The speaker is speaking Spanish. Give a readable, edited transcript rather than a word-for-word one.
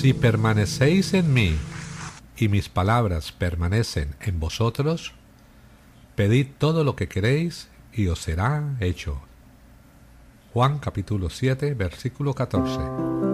Si permanecéis en mí y mis palabras permanecen en vosotros, pedid todo lo que queréis y os será hecho. Juan capítulo 7, versículo 14.